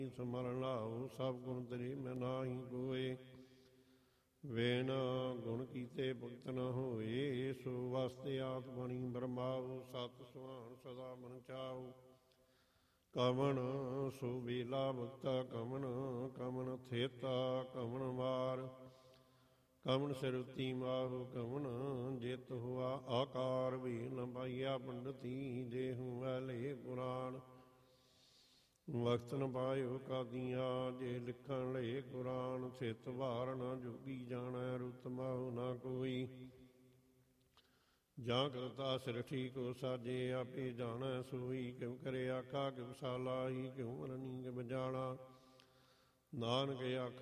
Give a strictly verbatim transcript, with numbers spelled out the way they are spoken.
ਸਮਰਨ ਲਾਓ ਸਭ ਗੁਣ ਤੇਰੇ ਮੈਂ ਨਾਹੀ ਕੋਏ। ਵੇਣ ਗੁਣ ਕੀਤੇ ਭਗਤ ਨ ਹੋਏ, ਸੋ ਵਾਸਤੇ ਆਤਮਣੀ ਬਰਮਾਓ। ਸਤ ਸੁਹਾਣ ਸਦਾ ਮਨ ਚਾਓ, ਕਵਣ ਸੋ ਵੇਲਾ ਭਗਤਾ ਕਵਣ। ਕਵਣ ਥੇਤਾ ਕਵਣ ਵਾਰ, ਕਵਣ ਸਿਰੁਤੀ ਮਾਹੂ ਕਵਣ। ਜਿਤ ਹੁਆ ਆਕਾਰ ਵੀ ਨ ਪਾਈਆ ਪੰਡਤੀ, ਦੇਹੂ ਵਾਲੇ ਪੁਰਾਣ। ਵਕਤ ਨ ਪਾਇਓ ਕਾਦੀਆਂ, ਜੇ ਲਿਖਣ ਲਏ ਕੁਰਾਨ। ਸਿਤ ਵਾਰ ਨ ਜੋਗੀ ਜਾਣੈ, ਰੁਤ ਮਾਹੂ ਨਾ ਕੋਈ। ਜਾਂ ਕਰਤਾ ਸਿਰ ਠੀਕ ਸਾਜੇ, ਆਪੇ ਜਾਣੈ ਸੋਈ। ਕਿਉ ਕਰੇ ਆਖਾ ਕਿਵ ਸਾਲਾਹੀ, ਕਿਉ ਮਰਨੀ ਕਿਵ ਜਾਣਾ। ਨਾਨਕ ਆਖ